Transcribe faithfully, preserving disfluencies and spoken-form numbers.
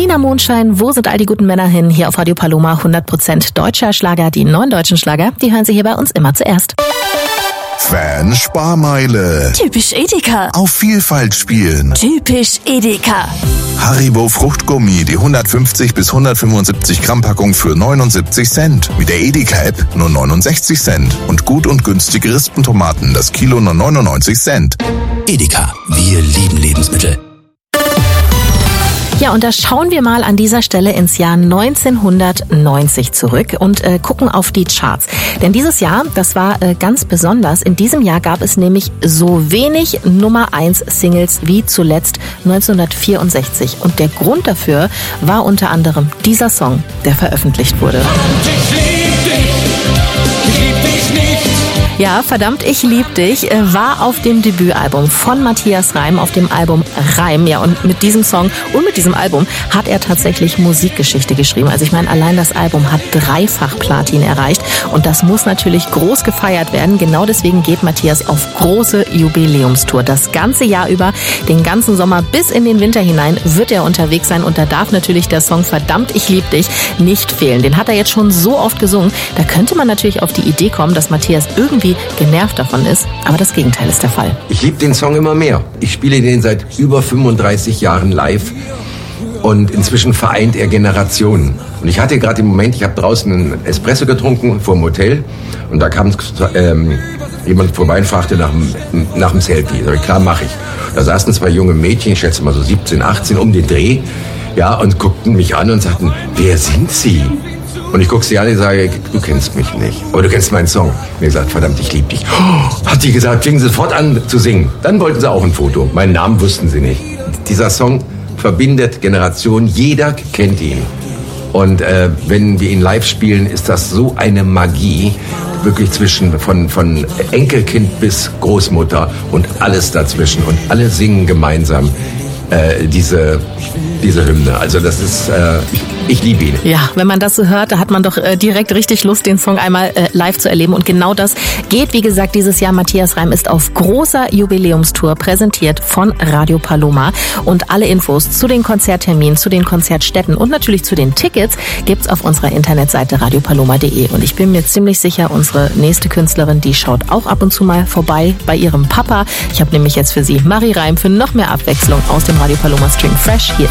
Berliner Mondschein, wo sind all die guten Männer hin? Hier auf Radio Paloma, hundert Prozent deutscher Schlager. Die neuen deutschen Schlager, die hören Sie hier bei uns immer zuerst. Fan-Sparmeile. Typisch Edeka. Auf Vielfalt spielen. Typisch Edeka. Haribo Fruchtgummi, die hundertfünfzig bis hundertfünfundsiebzig Gramm Packung für neunundsiebzig Cent. Mit der Edeka-App nur neunundsechzig Cent. Und gut und günstige Rispentomaten, das Kilo nur neunundneunzig Cent. Edeka, wir lieben Lebensmittel. Ja, und da schauen wir mal an dieser Stelle ins Jahr neunzehnhundertneunzig zurück und äh, gucken auf die Charts. Denn dieses Jahr, das war äh, ganz besonders. In diesem Jahr gab es nämlich so wenig Nummer eins Singles wie zuletzt neunzehnhundertvierundsechzig. Und der Grund dafür war unter anderem dieser Song, der veröffentlicht wurde. Ich lieb dich, ich lieb dich nicht. Ja, verdammt, ich lieb dich, war auf dem Debütalbum von Matthias Reim, auf dem Album Reim. Ja, und mit diesem Song und mit diesem Album hat er tatsächlich Musikgeschichte geschrieben. Also ich meine, allein das Album hat dreifach Platin erreicht und das muss natürlich groß gefeiert werden. Genau deswegen geht Matthias auf große Jubiläumstour. Das ganze Jahr über, den ganzen Sommer bis in den Winter hinein wird er unterwegs sein und da darf natürlich der Song Verdammt, ich lieb dich nicht fehlen. Den hat er jetzt schon so oft gesungen, da könnte man natürlich auf die Idee kommen, dass Matthias irgendwie genervt davon ist, aber das Gegenteil ist der Fall. Ich liebe den Song immer mehr. Ich spiele den seit über fünfunddreißig Jahren live und inzwischen vereint er Generationen. Und ich hatte gerade im Moment, ich habe draußen einen Espresso getrunken vor dem Hotel und da kam ähm, jemand vorbei und fragte nach dem, nach dem Selfie. Da ich, klar, mache ich. Da saßen zwei junge Mädchen, ich schätze mal so siebzehn, achtzehn, um den Dreh, ja, und guckten mich an und sagten, wer sind Sie? Und ich gucke sie an und sage, du kennst mich nicht, aber du kennst meinen Song. Und ich gesagt, verdammt, ich liebe dich. Oh, hat die gesagt, fingen sie sofort an zu singen. Dann wollten sie auch ein Foto. Meinen Namen wussten sie nicht. Dieser Song verbindet Generationen, jeder kennt ihn. Und äh, wenn wir ihn live spielen, ist das so eine Magie, wirklich zwischen von, von Enkelkind bis Großmutter und alles dazwischen. Und alle singen gemeinsam äh, diese, diese Hymne. Also das ist... Äh, ich, Ich liebe ihn. Ja, wenn man das so hört, da hat man doch äh, direkt richtig Lust, den Song einmal äh, live zu erleben. Und genau das geht, wie gesagt, dieses Jahr. Matthias Reim ist auf großer Jubiläumstour, präsentiert von Radio Paloma. Und alle Infos zu den Konzertterminen, zu den Konzertstätten und natürlich zu den Tickets gibt's auf unserer Internetseite radio paloma punkt de. Und ich bin mir ziemlich sicher, unsere nächste Künstlerin, die schaut auch ab und zu mal vorbei bei ihrem Papa. Ich habe nämlich jetzt für Sie Marie Reim für noch mehr Abwechslung aus dem Radio Paloma Stream Fresh hier.